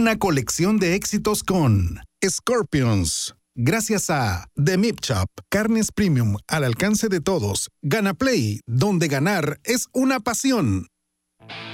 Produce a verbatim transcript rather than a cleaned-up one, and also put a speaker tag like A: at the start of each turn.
A: una colección de éxitos con Scorpions. Gracias a The Meat Shop, carnes premium al alcance de todos. Gana Play, donde ganar es una pasión.